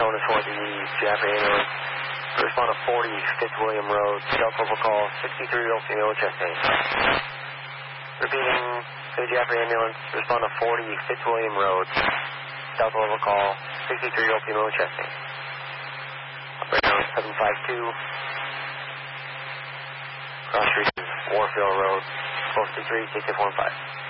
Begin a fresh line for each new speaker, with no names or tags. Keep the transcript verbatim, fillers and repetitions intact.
Sonus for the Jaffrey ambulance. Respond to forty Fitzwilliam Road, Delta Local call, sixty-three-year-old female chest pain. Repeating, to the Jaffrey ambulance, respond to forty Fitzwilliam Road, Delta Local call, sixty-three-year-old female chest pain. Operator seven five two, Cross Street, Warfield Road, four six three, six eight one five.